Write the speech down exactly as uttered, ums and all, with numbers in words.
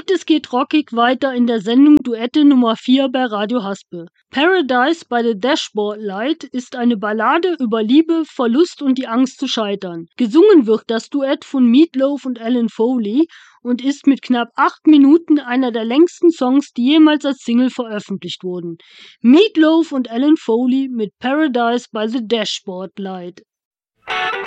Und es geht rockig weiter in der Sendung Duette Nummer vier bei Radio Haspe. Paradise by the Dashboard Light ist eine Ballade über Liebe, Verlust und die Angst zu scheitern. Gesungen wird das Duett von Meat Loaf und Alan Foley und ist mit knapp acht Minuten einer der längsten Songs, die jemals als Single veröffentlicht wurden. Meat Loaf und Alan Foley mit Paradise by the Dashboard Light.